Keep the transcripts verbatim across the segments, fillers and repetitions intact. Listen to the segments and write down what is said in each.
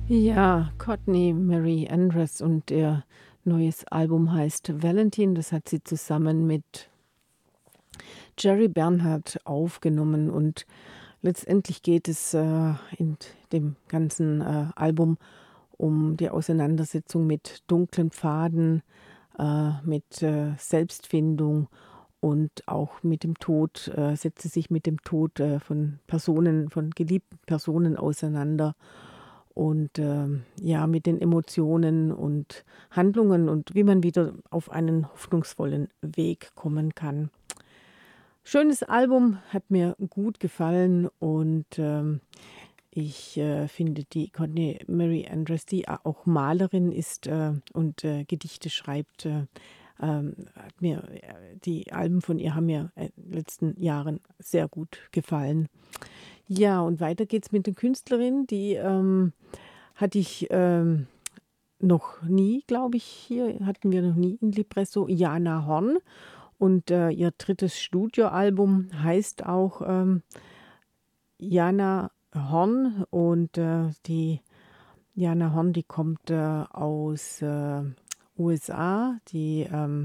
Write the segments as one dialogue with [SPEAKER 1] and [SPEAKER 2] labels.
[SPEAKER 1] Ja, Courtney Mary Andrews und ihr neues Album heißt Valentine. Das hat sie zusammen mit Jerry Bernhardt aufgenommen und letztendlich geht es, äh, in dem ganzen, äh, Album um die Auseinandersetzung mit dunklen Pfaden, äh, mit, äh, Selbstfindung und auch mit dem Tod, äh, setzt sie sich mit dem Tod, äh, von Personen von geliebten Personen auseinander und, ähm, ja, mit den Emotionen und Handlungen und wie man wieder auf einen hoffnungsvollen Weg kommen kann. Schönes Album, hat mir gut gefallen und, ähm, ich, äh, finde die Courtney Mary Andrews, die a auch Malerin ist, äh, und, äh, Gedichte schreibt, äh, ähm, hat mir äh, die Alben von ihr haben mir, äh, in den letzten Jahren sehr gut gefallen. Ja, und weiter geht's mit 'ner Künstlerin, die, ähm, hatte ich, ähm, noch nie, glaube ich hier hatten wir noch nie in Lipresso, Jana Horn. Und, äh, ihr drittes Studioalbum heißt auch, ähm, Jana Horn und, äh, die Jana Horn, die kommt, äh, aus, äh, U S A, die, ähm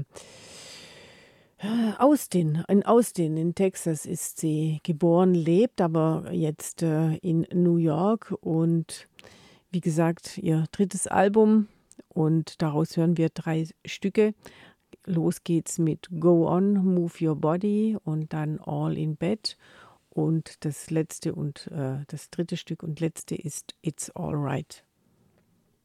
[SPEAKER 1] Austin in Austin in Texas ist sie geboren, lebt aber jetzt, äh, in New York und wie gesagt, ihr drittes Album und daraus hören wir drei Stücke. Los geht's mit „Go On, Move Your Body“ und dann „All in Bed“ und das letzte und, äh das dritte Stück und letzte ist „It's Alright“.